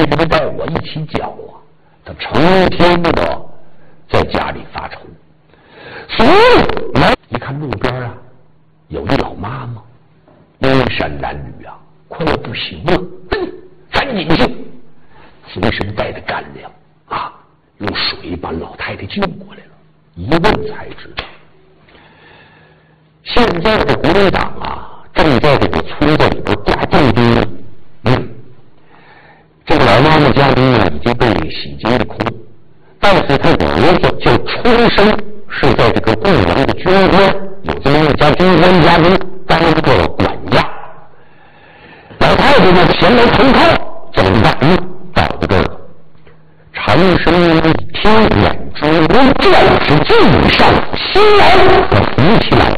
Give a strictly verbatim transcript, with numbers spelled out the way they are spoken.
日的带我一起教啊，他成天的在家里发愁。所以来一看路边啊，有一老妈妈，衣衫褴褛啊，快要不行了，赶紧去，随身带着干粮啊，用水把老太太救过来了。一问才知道，现在的国民党啊，正在这个村子里边抓壮丁呢。嗯，这个老妈妈家里呢已经被洗劫一空，但是她儿子就出生是在这个雇员的军官，有这么一家军官家中当一个管家。老太太呢前来投靠，怎么办呢？到这个长生一听，眼珠这是尽上心来，我扶起来